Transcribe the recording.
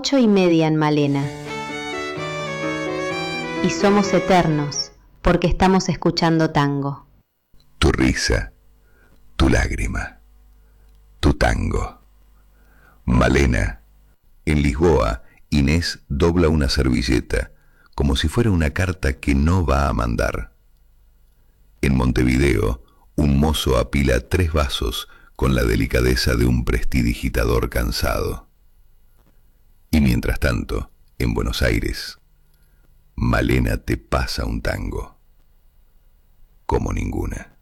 8:30 en Malena. Y somos eternos porque estamos escuchando tango. Tu risa, tu lágrima, tu tango. Malena. En Lisboa, Inés dobla una servilleta como si fuera una carta que no va a mandar. En Montevideo, un mozo apila 3 vasos con la delicadeza de un prestidigitador cansado. Y mientras tanto, en Buenos Aires, Malena te pasa un tango como ninguna.